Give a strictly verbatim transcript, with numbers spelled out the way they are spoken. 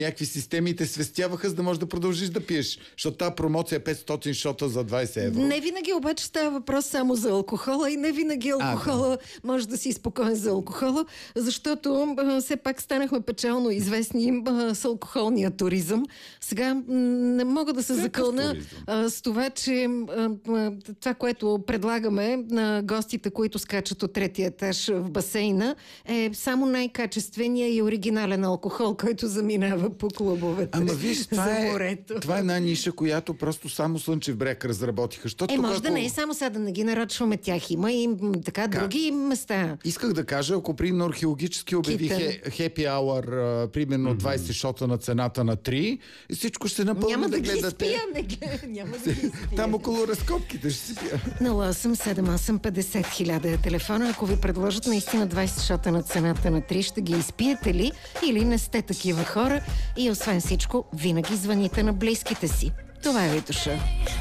някакви системи и те свестяваха, за да можеш да продължиш да пиеш. Защото тази промоция е петстотин шота за двайсет евро. Не винаги обаче става въпрос само за алкохола и не винаги алкохола а, да. може да си спокоен за алкохола, защото а, все пак станахме печално известни а, с алкохолния туризъм. Сега м- не мога да се Какъв закълна а, с това, че а, а, това, което предлагаме на гостите, които скачат от третия етаж в басейна, е само най-качествения и оригинален алкохол, който заминава по клубовете. Ама виж, това е, морето. това е една ниша, която просто само Слънчев бряг разработиха. Защото Е, може когато... да не е само сега да не ги нарочваме тях. Има и м, така как? други места. Исках да кажа, ако примерно археологически обяви хепи ауър, примерно двайсет шота на цената на три, и всичко ще напълни Няма да, да гледате. Ги спия, не гледа, няма да ги спия. Там около разкопките ще си пия. нула осем седем осем петдесет хиляда е телефона. Ако ви предложат наистина двайсет шота на цената на три, ще ги изпиете ли или не сте такива хора? И освен всичко, винаги звъните на близките си. Това е Витоша.